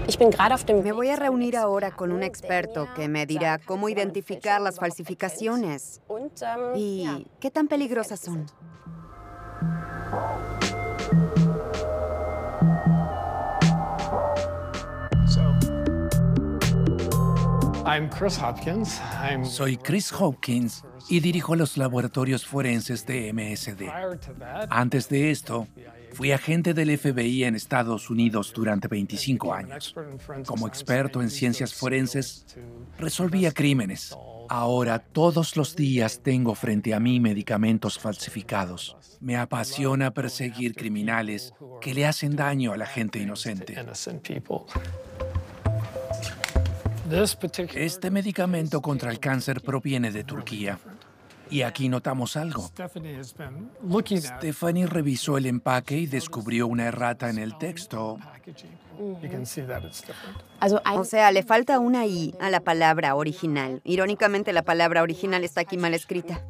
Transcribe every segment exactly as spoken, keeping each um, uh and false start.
Me voy a reunir ahora con un experto que me dirá cómo identificar las falsificaciones y qué tan peligrosas son. Soy Chris Hopkins y dirijo los laboratorios forenses de M S D. Antes de esto, fui agente del F B I en Estados Unidos durante veinticinco años. Como experto en ciencias forenses, resolvía crímenes. Ahora, todos los días tengo frente a mí medicamentos falsificados. Me apasiona perseguir criminales que le hacen daño a la gente inocente. Este medicamento contra el cáncer proviene de Turquía. Y aquí notamos algo. Stephanie revisó el empaque y descubrió una errata en el texto. O sea, le falta una I a la palabra original. Irónicamente, la palabra original está aquí mal escrita.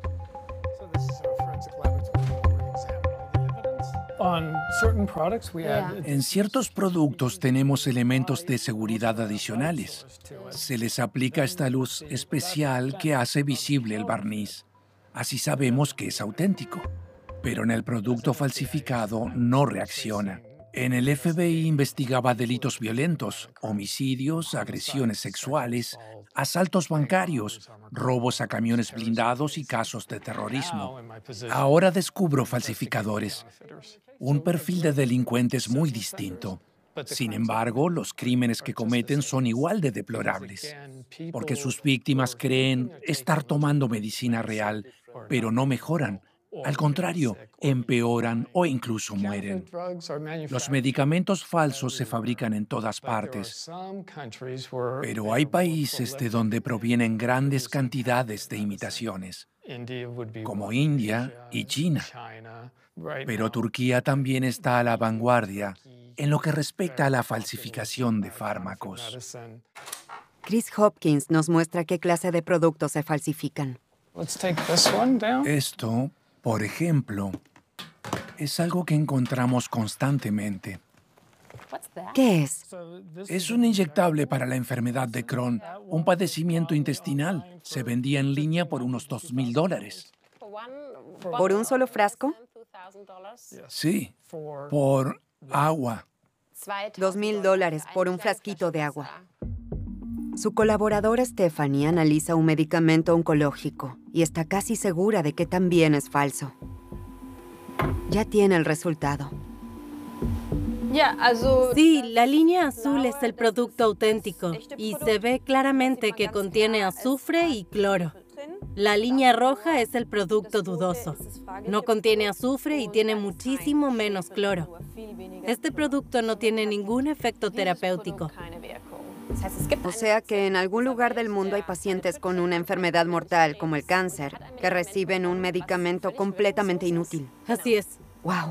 En ciertos productos tenemos elementos de seguridad adicionales. Se les aplica esta luz especial que hace visible el barniz. Así sabemos que es auténtico. Pero en el producto falsificado no reacciona. En el F B I investigaba delitos violentos, homicidios, agresiones sexuales, asaltos bancarios, robos a camiones blindados y casos de terrorismo. Ahora descubro falsificadores. Un perfil de delincuentes muy distinto. Sin embargo, los crímenes que cometen son igual de deplorables, porque sus víctimas creen estar tomando medicina real, pero no mejoran. Al contrario, empeoran o incluso mueren. Los medicamentos falsos se fabrican en todas partes, pero hay países de donde provienen grandes cantidades de imitaciones, como India y China. Pero Turquía también está a la vanguardia en lo que respecta a la falsificación de fármacos. Chris Hopkins nos muestra qué clase de productos se falsifican. Esto, por ejemplo, es algo que encontramos constantemente. ¿Qué es? Es un inyectable para la enfermedad de Crohn, un padecimiento intestinal. Se vendía en línea por unos dos mil dólares. ¿Por un solo frasco? Sí, por agua. Dos mil dólares por un frasquito de agua. Su colaboradora Stephanie analiza un medicamento oncológico y está casi segura de que también es falso. Ya tiene el resultado. Sí, la línea azul es el producto auténtico y se ve claramente que contiene azufre y cloro. La línea roja es el producto dudoso. No contiene azufre y tiene muchísimo menos cloro. Este producto no tiene ningún efecto terapéutico. O sea que en algún lugar del mundo hay pacientes con una enfermedad mortal como el cáncer que reciben un medicamento completamente inútil. Así es. ¡Wow!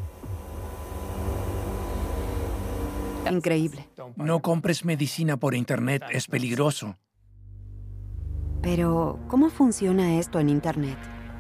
Increíble. No compres medicina por internet, es peligroso. Pero, ¿cómo funciona esto en internet?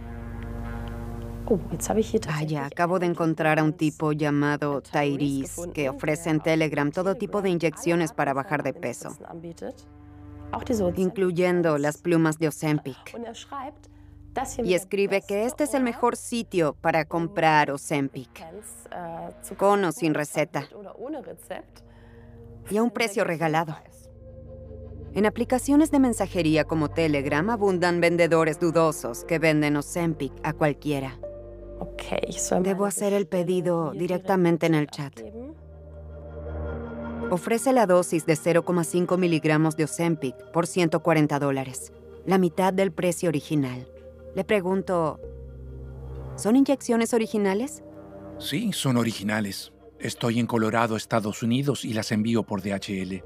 Vaya, acabo de encontrar a un tipo llamado Tyrese que ofrece en Telegram todo tipo de inyecciones para bajar de peso, incluyendo las plumas de Ozempic. Y escribe que este es el mejor sitio para comprar Ozempic, con o sin receta, y a un precio regalado. En aplicaciones de mensajería como Telegram abundan vendedores dudosos que venden Ozempic a cualquiera. Debo hacer el pedido directamente en el chat. Ofrece la dosis de cero coma cinco miligramos de Ozempic por ciento cuarenta dólares, la mitad del precio original. Le pregunto, ¿son inyecciones originales? Sí, son originales. Estoy en Colorado, Estados Unidos, y las envío por D H L.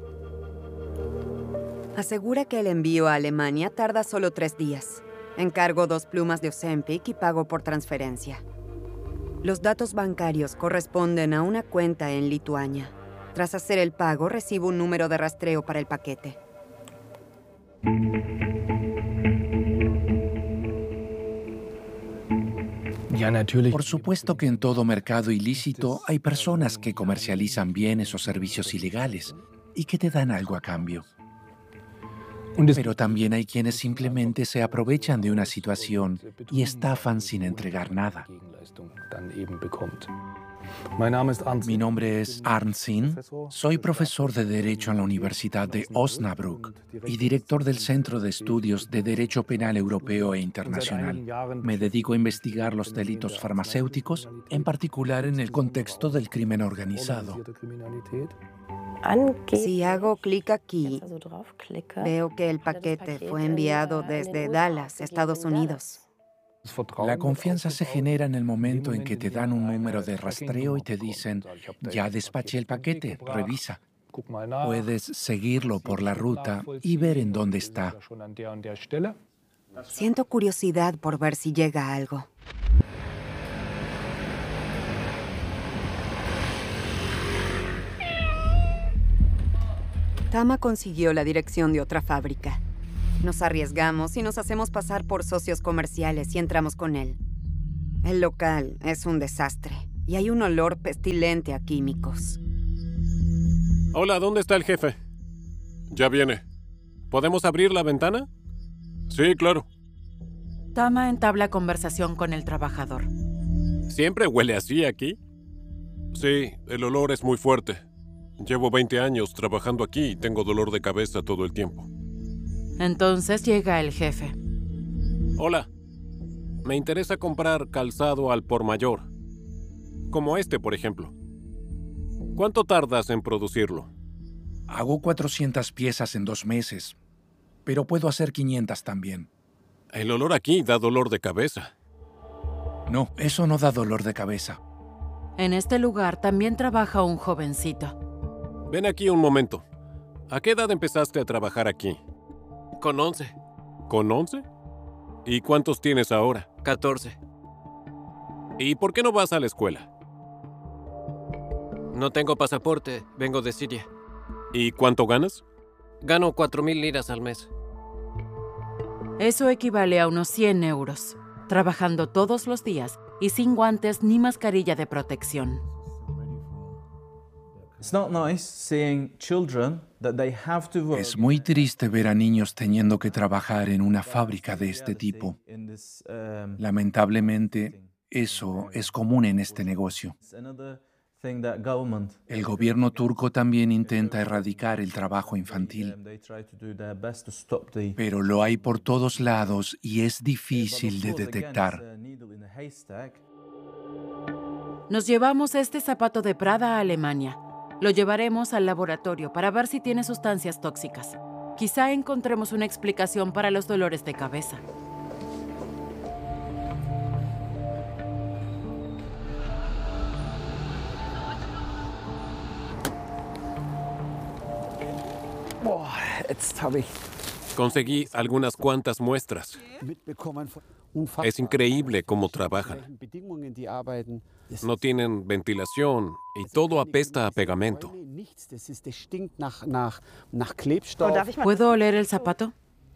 Asegura que el envío a Alemania tarda solo tres días. Encargo dos plumas de Ozempic y pago por transferencia. Los datos bancarios corresponden a una cuenta en Lituania. Tras hacer el pago, recibo un número de rastreo para el paquete. Por supuesto que en todo mercado ilícito hay personas que comercializan bienes o servicios ilegales y que te dan algo a cambio. Pero también hay quienes simplemente se aprovechan de una situación y estafan sin entregar nada. Mi nombre es Arne Sinn, soy profesor de Derecho en la Universidad de Osnabrück y director del Centro de Estudios de Derecho Penal Europeo e Internacional. Me dedico a investigar los delitos farmacéuticos, en particular en el contexto del crimen organizado. Si hago clic aquí, veo que el paquete fue enviado desde Dallas, Estados Unidos. La confianza se genera en el momento en que te dan un número de rastreo y te dicen, ya despaché el paquete, revisa. Puedes seguirlo por la ruta y ver en dónde está. Siento curiosidad por ver si llega algo. Tama consiguió la dirección de otra fábrica. Nos arriesgamos y nos hacemos pasar por socios comerciales y entramos con él. El local es un desastre y hay un olor pestilente a químicos. Hola, ¿dónde está el jefe? Ya viene. ¿Podemos abrir la ventana? Sí, claro. Tama entabla conversación con el trabajador. ¿Siempre huele así aquí? Sí, el olor es muy fuerte. Llevo veinte años trabajando aquí y tengo dolor de cabeza todo el tiempo. Entonces llega el jefe. Hola. Me interesa comprar calzado al por mayor. Como este, por ejemplo. ¿Cuánto tardas en producirlo? Hago cuatrocientas piezas en dos meses, pero puedo hacer quinientas también. El olor aquí da dolor de cabeza. No, eso no da dolor de cabeza. En este lugar también trabaja un jovencito. Ven aquí un momento. ¿A qué edad empezaste a trabajar aquí? Con once. ¿Con once? ¿Y cuántos tienes ahora? catorce. ¿Y por qué no vas a la escuela? No tengo pasaporte, vengo de Siria. ¿Y cuánto ganas? Gano cuatro mil liras al mes. Eso equivale a unos cien euros, trabajando todos los días y sin guantes ni mascarilla de protección. Es muy triste ver a niños teniendo que trabajar en una fábrica de este tipo. Lamentablemente, eso es común en este negocio. El gobierno turco también intenta erradicar el trabajo infantil, pero lo hay por todos lados y es difícil de detectar. Nos llevamos este zapato de Prada a Alemania. Lo llevaremos al laboratorio para ver si tiene sustancias tóxicas. Quizá encontremos una explicación para los dolores de cabeza. Conseguí algunas cuantas muestras. Es increíble cómo trabajan. No tienen ventilación y todo apesta a pegamento. ¿Puedo oler el zapato?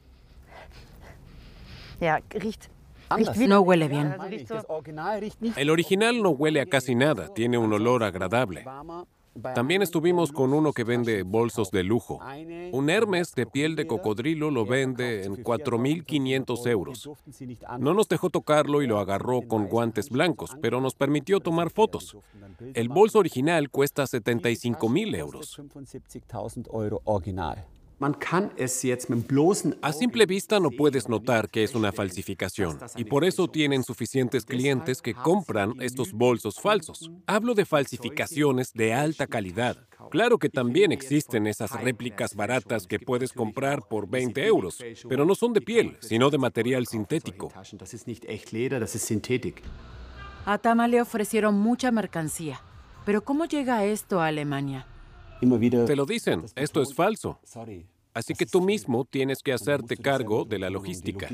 No huele bien. El original no huele a casi nada, tiene un olor agradable. También estuvimos con uno que vende bolsos de lujo. Un Hermes de piel de cocodrilo lo vende en cuatro mil quinientos euros. No nos dejó tocarlo y lo agarró con guantes blancos, pero nos permitió tomar fotos. El bolso original cuesta setenta y cinco mil euros. A simple vista no puedes notar que es una falsificación, y por eso tienen suficientes clientes que compran estos bolsos falsos. Hablo de falsificaciones de alta calidad. Claro que también existen esas réplicas baratas que puedes comprar por veinte euros, pero no son de piel, sino de material sintético. A Tama le ofrecieron mucha mercancía, pero ¿cómo llega esto a Alemania? Te lo dicen, esto es falso. Así que tú mismo tienes que hacerte cargo de la logística.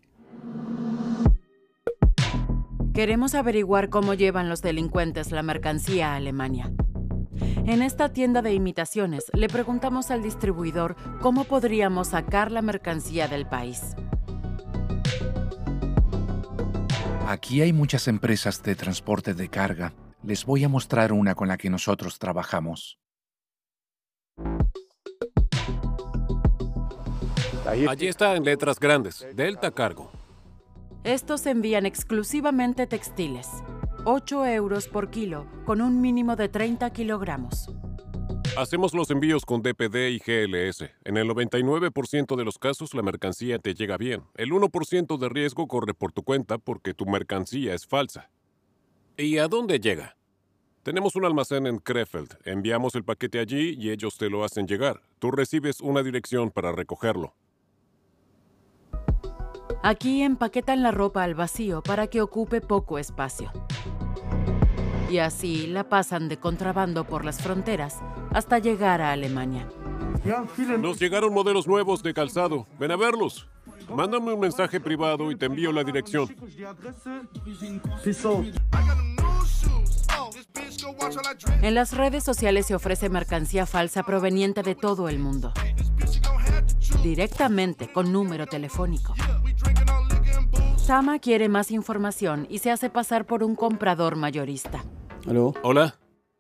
Queremos averiguar cómo llevan los delincuentes la mercancía a Alemania. En esta tienda de imitaciones, le preguntamos al distribuidor cómo podríamos sacar la mercancía del país. Aquí hay muchas empresas de transporte de carga. Les voy a mostrar una con la que nosotros trabajamos. Allí está en letras grandes, Delta Cargo. Estos envían exclusivamente textiles. ocho euros por kilo, con un mínimo de treinta kilogramos. Hacemos los envíos con D P D y G L S. En el noventa y nueve por ciento de los casos la mercancía te llega bien. El uno por ciento de riesgo corre por tu cuenta porque tu mercancía es falsa. ¿Y a dónde llega? Tenemos un almacén en Krefeld. Enviamos el paquete allí y ellos te lo hacen llegar. Tú recibes una dirección para recogerlo. Aquí empaquetan la ropa al vacío para que ocupe poco espacio. Y así la pasan de contrabando por las fronteras hasta llegar a Alemania. Nos llegaron modelos nuevos de calzado. Ven a verlos. Mándame un mensaje privado y te envío la dirección. En las redes sociales se ofrece mercancía falsa proveniente de todo el mundo, directamente con número telefónico. Sama quiere más información y se hace pasar por un comprador mayorista. ¿Aló? Hola.